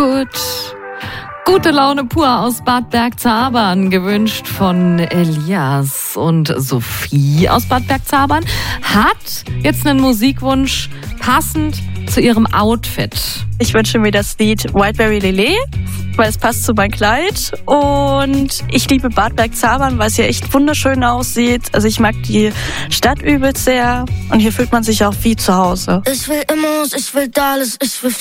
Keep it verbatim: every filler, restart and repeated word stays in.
Gut. Gute Laune pur aus Bad Bergzabern, gewünscht von Elias. Und Sophie aus Bad Bergzabern hat jetzt einen Musikwunsch passend zu ihrem Outfit. Ich wünsche mir das Lied Whiteberry Lillet, weil es passt zu meinem Kleid. Und ich liebe Bad Bergzabern, weil es hier echt wunderschön aussieht. Also ich mag die Stadt übelst sehr und hier fühlt man sich auch wie zu Hause. Ich will immer, ich will alles, ich will